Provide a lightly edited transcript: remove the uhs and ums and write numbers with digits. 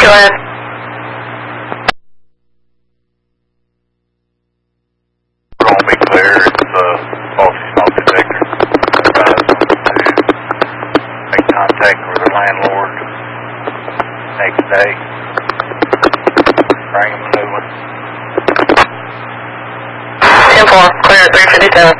go ahead. We're going to be clear. It's faulty smoke detector. Advise them to make contact with the landlord next day. Bring him a new one. 10-4, clear at 357.